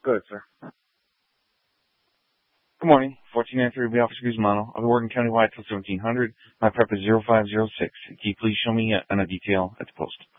Go ahead, sir. Good morning. 1493 B Officer Guzmano. I'll be working countywide till 1700. My prep is 0506. Can you please show me a detail at the post?